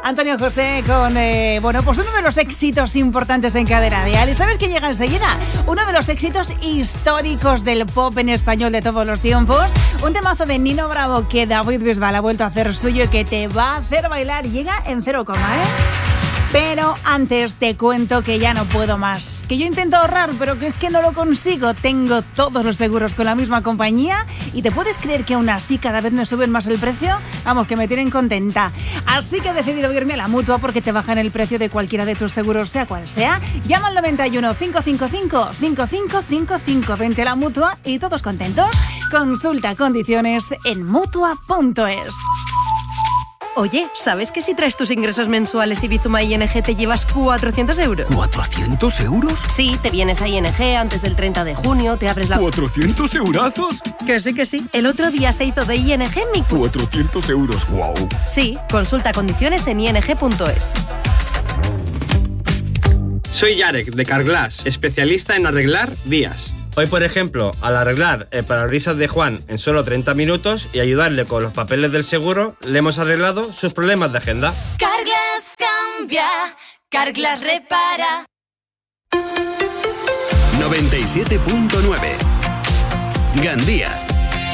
Antonio José con, pues uno de los éxitos importantes en Cadena Dial. ¿Y sabes qué llega enseguida? Uno de los éxitos históricos del pop en español de todos los tiempos. Un temazo de Nino Bravo que David Bisbal ha vuelto a hacer suyo y que te va a hacer bailar. Llega en 0, Pero antes te cuento que ya no puedo más. Que yo intento ahorrar, pero que es que no lo consigo. Tengo todos los seguros con la misma compañía y te puedes creer que aún así cada vez me suben más el precio. Vamos, que me tienen contenta. Así que he decidido irme a la Mutua porque te bajan el precio de cualquiera de tus seguros, sea cual sea. Llama al 91 555 5555. Vente a la Mutua y todos contentos. Consulta condiciones en Mutua.es. Oye, ¿sabes que si traes tus ingresos mensuales y Bizuma ING te llevas 400 euros? ¿400 euros? Sí, te vienes a ING antes del 30 de junio, te abres la... ¿400 eurazos? Que sí. El otro día se hizo de ING mi... 400 euros, wow. Sí, consulta condiciones en ing.es. Soy Yarek, de Carglass, especialista en arreglar vías. Hoy, por ejemplo, al arreglar el parabrisas de Juan en solo 30 minutos y ayudarle con los papeles del seguro, le hemos arreglado sus problemas de agenda. Carglass cambia, Carglass repara. 97.9 Gandía.